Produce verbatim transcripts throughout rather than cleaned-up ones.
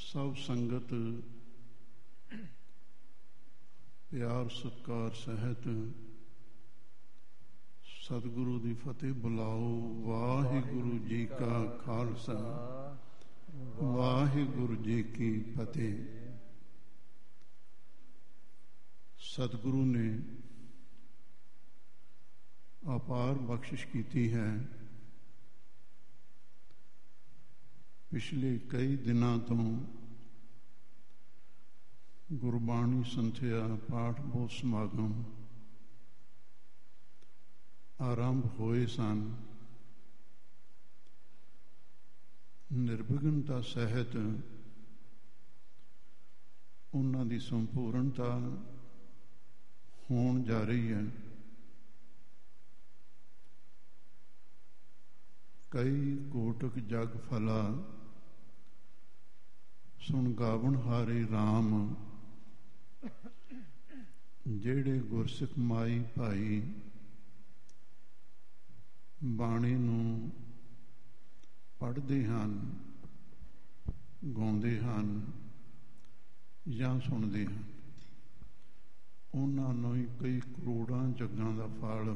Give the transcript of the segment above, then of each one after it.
ਸਭ ਸੰਗਤ ਪਿਆਰ ਸਤਿਕਾਰ ਸਹਿਤ ਸਤਿਗੁਰੂ ਦੀ ਫਤਿਹ ਬੁਲਾਓ। ਵਾਹਿਗੁਰੂ ਜੀ ਕਾ ਖਾਲਸਾ, ਵਾਹਿਗੁਰੂ ਜੀ ਕੀ ਫਤਿਹ। ਸਤਿਗੁਰੂ ਨੇ ਅਪਾਰ ਬਖਸ਼ਿਸ਼ ਕੀਤੀ ਹੈ। ਪਿਛਲੇ ਕਈ ਦਿਨਾਂ ਤੋਂ ਗੁਰਬਾਣੀ ਸੰਥਿਆ ਪਾਠ ਬੋਧ ਸਮਾਗਮ ਆਰੰਭ ਹੋਏ ਸਨ। ਨਿਰਵਿਘਨਤਾ ਸਹਿਤ ਉਹਨਾਂ ਦੀ ਸੰਪੂਰਨਤਾ ਹੋਣ ਜਾ ਰਹੀ ਹੈ। ਕਈ ਕੋਟਕ ਜਗ ਫਲਾ ਸੁਣ ਗਾਵਣ ਹਾਰੇ ਰਾਮ, ਜਿਹੜੇ ਗੁਰਸਿੱਖ ਮਾਈ ਭਾਈ ਬਾਣੀ ਨੂੰ ਪੜ੍ਹਦੇ ਹਨ, ਗਾਉਂਦੇ ਹਨ ਜਾਂ ਸੁਣਦੇ ਹਨ, ਉਹਨਾਂ ਨੂੰ ਹੀ ਕਈ ਕਰੋੜਾਂ ਜੱਗਾਂ ਦਾ ਫਲ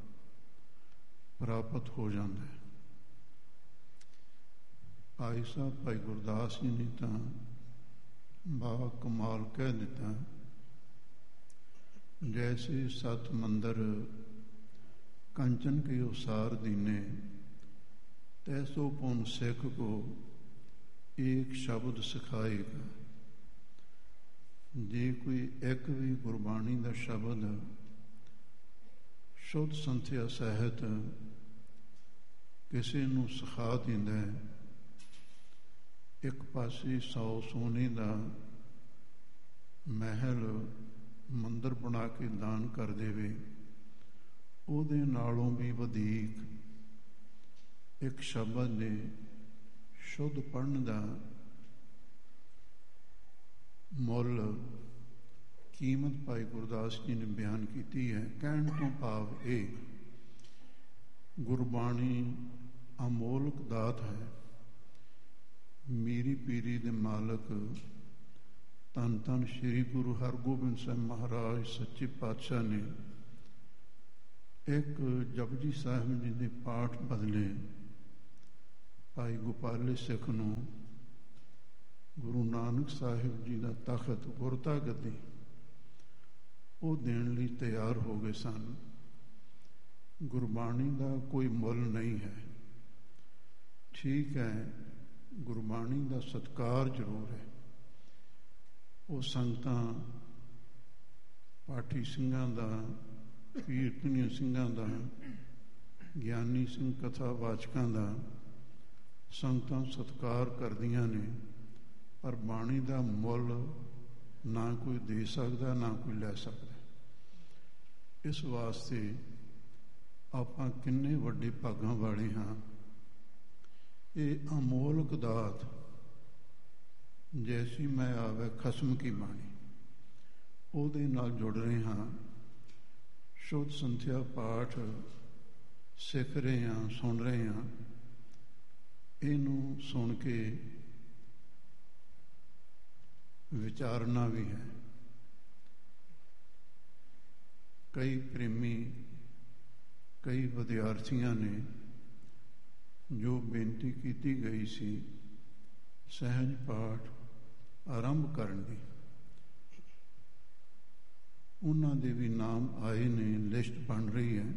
ਪ੍ਰਾਪਤ ਹੋ ਜਾਂਦਾ ਹੈ। ਭਾਈ ਸਾਹਿਬ ਭਾਈ ਗੁਰਦਾਸ ਜੀ ਨੇ ਤਾਂ ਬਾ ਕਮਾਲ ਕਹਿ ਦਿੱਤਾ, ਜੈਸੇ ਸਤ ਮੰਦਰ ਕੰਚਨ ਕੇ ਉਸਾਰ ਦੀਨੇ, ਤੈਸੋ ਪੁਨ ਸਿੱਖ ਕੋ ਏਕ ਸ਼ਬਦ ਸਿਖਾਏਗਾ। ਜੇ ਕੋਈ ਇੱਕ ਵੀ ਗੁਰਬਾਣੀ ਦਾ ਸ਼ਬਦ ਸ਼ੁੱਧ ਸੰਥਿਆ ਸਹਿਤ ਕਿਸੇ ਨੂੰ ਸਿਖਾ ਦਿੰਦਾ ਹੈ, ਇੱਕ ਪਾਸੇ ਸੌ ਸੋਨੇ ਦਾ ਮਹਿਲ ਮੰਦਰ ਬਣਾ ਕੇ ਦਾਨ ਕਰ ਦੇਵੇ, ਉਹਦੇ ਨਾਲੋਂ ਵੀ ਵਧੇਕ ਇੱਕ ਸ਼ਬਦ ਦੇ ਸ਼ੁੱਧ ਪੜ੍ਹਨ ਦਾ ਮੁੱਲ ਕੀਮਤ ਭਾਈ ਗੁਰਦਾਸ ਜੀ ਨੇ ਬਿਆਨ ਕੀਤੀ ਹੈ। ਕਹਿਣ ਤੋਂ ਭਾਵ ਇਹ, ਗੁਰਬਾਣੀ ਅਮੋਲਕ ਦਾਤ ਹੈ। ਮੀਰੀ ਪੀਰੀ ਦੇ ਮਾਲਕ ਧੰਨ ਧੰਨ ਸ਼੍ਰੀ ਗੁਰੂ ਹਰਗੋਬਿੰਦ ਸਾਹਿਬ ਮਹਾਰਾਜ ਸੱਚੇ ਪਾਤਸ਼ਾਹ ਨੇ ਇੱਕ ਜਪਜੀ ਸਾਹਿਬ ਜੀ ਦੇ ਪਾਠ ਬਦਲੇ ਭਾਈ ਗੋਪਾਲੇ ਸਿੱਖ ਨੂੰ ਗੁਰੂ ਨਾਨਕ ਸਾਹਿਬ ਜੀ ਦਾ ਤਖਤ ਗੁਰਤਾ ਗੱਦੀ ਉਹ ਦੇਣ ਲਈ ਤਿਆਰ ਹੋ ਗਏ ਸਨ। ਗੁਰਬਾਣੀ ਦਾ ਕੋਈ ਮੁੱਲ ਨਹੀਂ ਹੈ। ਠੀਕ ਹੈ, ਗੁਰਬਾਣੀ ਦਾ ਸਤਿਕਾਰ ਜ਼ਰੂਰ ਹੈ। ਉਹ ਸੰਗਤਾਂ ਪਾਠੀ ਸਿੰਘਾਂ ਦਾ, ਕੀਰਤਨੀਏ ਸਿੰਘਾਂ ਦਾ, ਗਿਆਨੀ ਸਿੰਘ ਕਥਾ ਵਾਚਕਾਂ ਦਾ ਸੰਗਤਾਂ ਸਤਿਕਾਰ ਕਰਦੀਆਂ ਨੇ, ਪਰ ਬਾਣੀ ਦਾ ਮੁੱਲ ਨਾ ਕੋਈ ਦੇ ਸਕਦਾ, ਨਾ ਕੋਈ ਲੈ ਸਕਦਾ। ਇਸ ਵਾਸਤੇ ਆਪਾਂ ਕਿੰਨੇ ਵੱਡੇ ਭਾਗਾਂ ਵਾਲੇ ਹਾਂ। ਇਹ ਅਮੋਲਕ ਦਾਤ, ਜੈਸੀ ਮੈਂ ਆਵੇ ਖਸਮ ਕੀ ਬਾਣੀ, ਉਹਦੇ ਨਾਲ ਜੁੜ ਰਹੇ ਹਾਂ। ਸ਼ੁੱਧ ਸੰਥਿਆ ਪਾਠ ਸਿੱਖ ਰਹੇ ਹਾਂ, ਸੁਣ ਰਹੇ ਹਾਂ। ਇਹਨੂੰ ਸੁਣ ਕੇ ਵਿਚਾਰਨਾ ਵੀ ਹੈ। ਕਈ ਪ੍ਰੇਮੀ, ਕਈ ਵਿਦਿਆਰਥੀਆਂ ਨੇ ਜੋ ਬੇਨਤੀ ਕੀਤੀ ਗਈ ਸੀ ਸਹਿਜ ਪਾਠ ਆਰੰਭ ਕਰਨ ਦੀ, ਉਹਨਾਂ ਦੇ ਵੀ ਨਾਮ ਆਏ ਨੇ, ਲਿਸਟ ਬਣ ਰਹੀ ਹੈ।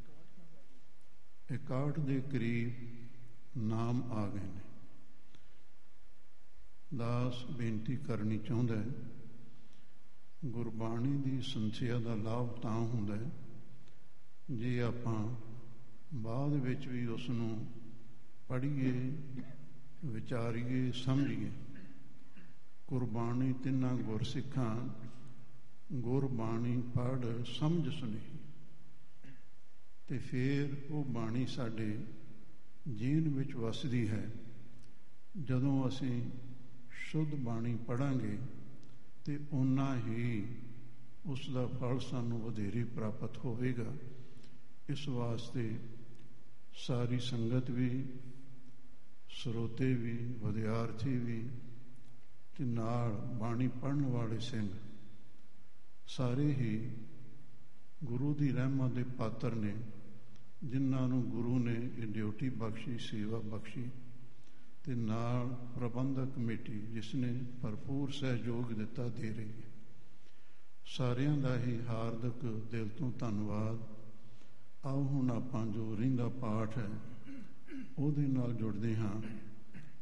ਇਕਾਹਠ ਦੇ ਕਰੀਬ ਨਾਮ ਆ ਗਏ ਨੇ। ਦਾਸ ਬੇਨਤੀ ਕਰਨੀ ਚਾਹੁੰਦਾ ਹੈ, ਗੁਰਬਾਣੀ ਦੀ ਸੰਥਿਆ ਦਾ ਲਾਭ ਤਾਂ ਹੁੰਦਾ ਹੈ ਜੇ ਆਪਾਂ ਬਾਅਦ ਵਿੱਚ ਵੀ ਉਸ ਨੂੰ ਪੜ੍ਹੀਏ, ਵਿਚਾਰੀਏ, ਸਮਝੀਏ। ਗੁਰਬਾਣੀ ਤਿੰਨਾਂ ਗੁਰਸਿੱਖਾਂ ਗੁਰਬਾਣੀ ਪੜ੍ਹ ਸਮਝ ਸੁਣੀ, ਤੇ ਫਿਰ ਉਹ ਬਾਣੀ ਸਾਡੇ ਜੀਵਨ ਵਿੱਚ ਵਸਦੀ ਹੈ। ਜਦੋਂ ਅਸੀਂ ਸ਼ੁੱਧ ਬਾਣੀ ਪੜ੍ਹਾਂਗੇ ਤੇ ਓਨਾ ਹੀ ਉਸ ਦਾ ਫਲ ਸਾਨੂੰ ਵਧੇਰੇ ਪ੍ਰਾਪਤ ਹੋਵੇਗਾ। ਇਸ ਵਾਸਤੇ ਸਾਰੀ ਸੰਗਤ ਵੀ, ਸਰੋਤੇ ਵੀ, ਵਿਦਿਆਰਥੀ ਵੀ, ਤੇ ਨਾਲ ਬਾਣੀ ਪੜ੍ਹਨ ਵਾਲੇ ਸਿੰਘ ਸਾਰੇ ਹੀ ਗੁਰੂ ਦੀ ਰਹਿਮਤ ਦੇ ਪਾਤਰ ਨੇ, ਜਿਨ੍ਹਾਂ ਨੂੰ ਗੁਰੂ ਨੇ ਇਹ ਡਿਊਟੀ ਬਖਸ਼ੀ, ਸੇਵਾ ਬਖਸ਼ੀ, ਤੇ ਨਾਲ ਪ੍ਰਬੰਧਕ ਕਮੇਟੀ ਜਿਸ ਨੇ ਭਰਪੂਰ ਸਹਿਯੋਗ ਦਿੱਤਾ, ਦੇ ਰਹੀ ਹੈ। ਸਾਰਿਆਂ ਦਾ ਹੀ ਹਾਰਦਿਕ ਦਿਲ ਤੋਂ ਧੰਨਵਾਦ। ਆਓ ਹੁਣ ਆਪਾਂ ਜੋ ਰਹਿੰਦਾ ਪਾਠ ਹੈ ਉਹਦੇ ਨਾਲ ਜੁੜਦੇ ਹਾਂ।